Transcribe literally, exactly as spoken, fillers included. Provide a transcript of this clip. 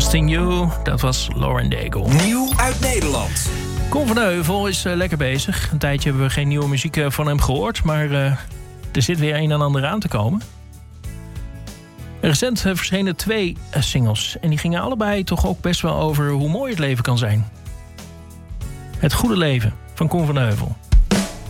Trusting You, dat was Lauren Daigle. Nieuw uit Nederland. Con van de Heuvel is uh, lekker bezig. Een tijdje hebben we geen nieuwe muziek uh, van hem gehoord, maar uh, er zit weer een en ander aan te komen. Recent uh, verschenen twee uh, singles en die gingen allebei toch ook best wel over hoe mooi het leven kan zijn. Het goede leven van Con van de Heuvel.